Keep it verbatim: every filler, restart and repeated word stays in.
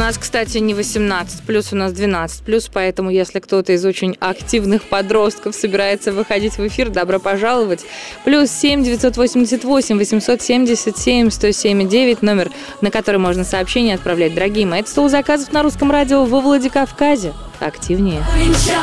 нас, кстати, не восемнадцать плюс, у нас двенадцать плюс, поэтому если кто-то из очень активных подростков собирается выходить в эфир, добро пожаловать. Плюс семь девятьсот восемьдесят восемь восемьсот семьдесят семь сто семь девять, номер, на который можно сообщение отправлять. Дорогие мои, это стол заказов на русском радио во Владикавказе. Активнее.